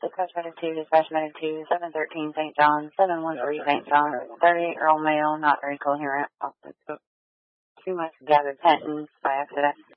Dispatch Medic 2, Dispatch Medic 2, 713 St. John, 713 St. John, 38-year-old male, not very coherent. Too much gathered sentence by accident.